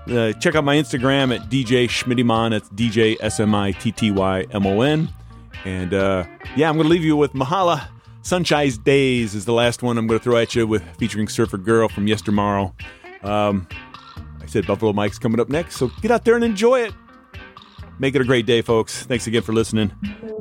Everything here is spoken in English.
Check out my Instagram at DJ Schmittymon. That's DJ SMITTYMON. And I'm going to leave you with Mahala. Sunshine Days is the last one I'm going to throw at you featuring Surfer Girl from Yestermorrow. I said Buffalo Mike's coming up next, so get out there and enjoy it. Make it a great day, folks. Thanks again for listening.